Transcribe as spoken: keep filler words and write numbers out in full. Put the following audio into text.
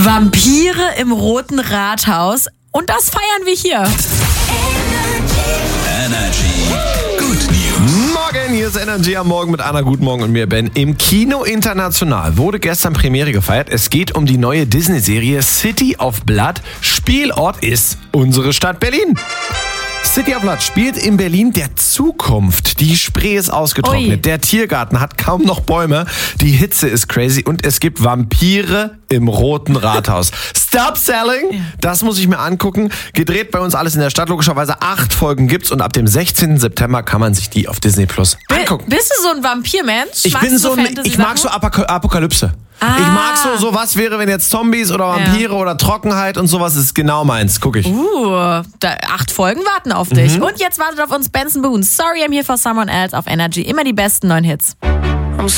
Vampire im Roten Rathaus. Und das feiern wir hier. Energy. Good News. Morgen, hier ist Energy am Morgen mit Anna. Guten Morgen und mir, Ben. Im Kino International wurde gestern Premiere gefeiert. Es geht um die neue Disney-Serie City of Blood. Spielort ist unsere Stadt Berlin. City of Blood spielt in Berlin der Zukunft. Die Spree ist ausgetrocknet. Ui. Der Tiergarten hat kaum noch Bäume. Die Hitze ist crazy und es gibt Vampire im Roten Rathaus. Stop selling! Das muss ich mir angucken. Gedreht bei uns alles in der Stadt. Logischerweise acht Folgen gibt's und ab dem sechzehnten September kann man sich die auf Disney Plus angucken. Bist du so ein Vampirmensch? Ich Magst bin du so ein, Fantasy-Sachen? ich mag so Apok- Apokalypse. Ah. Ich mag so, so was wäre, wenn jetzt Zombies oder Vampire Ja. oder Trockenheit und sowas, ist genau meins. Guck ich. Uh, da, acht Folgen warten auf dich. Und jetzt wartet auf uns Benson Boone. Sorry, I'm here for someone else auf Energy. Immer die besten neuen Hits.